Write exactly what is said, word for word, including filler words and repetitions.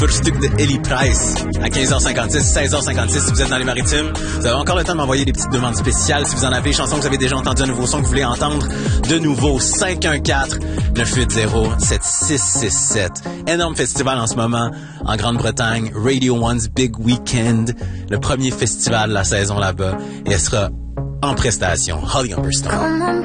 Brustuk de Ellie Price à quinze heures cinquante-six, seize heures cinquante-six si vous êtes dans les maritimes. Vous avez encore le temps de m'envoyer des petites demandes spéciales. Si vous en avez, chansons que vous avez déjà entendues, un nouveau son que vous voulez entendre de nouveau, cinq un quatre, neuf huit zéro, sept six six sept. Énorme festival en ce moment en Grande-Bretagne, Radio One's Big Weekend, le premier festival de la saison là-bas, et elle sera en prestation, Holly Humberstone.